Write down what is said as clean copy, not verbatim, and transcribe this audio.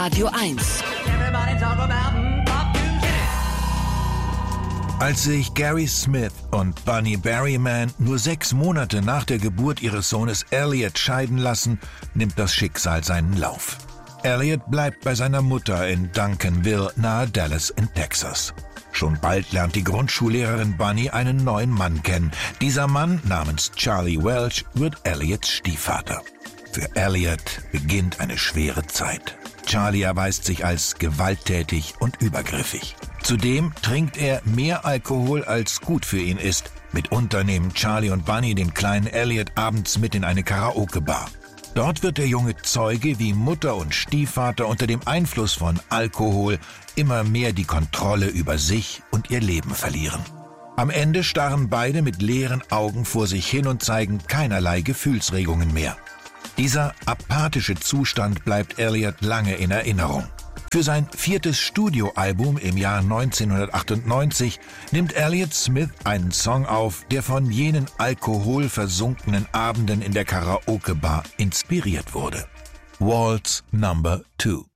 Radio 1. Als sich Gary Smith und Bunny Berryman nur 6 Monate nach der Geburt ihres Sohnes Elliot scheiden lassen, nimmt das Schicksal seinen Lauf. Elliot bleibt bei seiner Mutter in Duncanville nahe Dallas in Texas. Schon bald lernt die Grundschullehrerin Bunny einen neuen Mann kennen. Dieser Mann, namens Charlie Welch, wird Elliots Stiefvater. Für Elliot beginnt eine schwere Zeit. Charlie erweist sich als gewalttätig und übergriffig. Zudem trinkt er mehr Alkohol, als gut für ihn ist. Mitunter nehmen Charlie und Bunny den kleinen Elliot abends mit in eine Karaoke-Bar. Dort wird der Junge Zeuge, wie Mutter und Stiefvater unter dem Einfluss von Alkohol immer mehr die Kontrolle über sich und ihr Leben verlieren. Am Ende starren beide mit leeren Augen vor sich hin und zeigen keinerlei Gefühlsregungen mehr. Dieser apathische Zustand bleibt Elliot lange in Erinnerung. Für sein 4. Studioalbum im Jahr 1998 nimmt Elliott Smith einen Song auf, der von jenen alkoholversunkenen Abenden in der Karaoke-Bar inspiriert wurde. Waltz Number 2.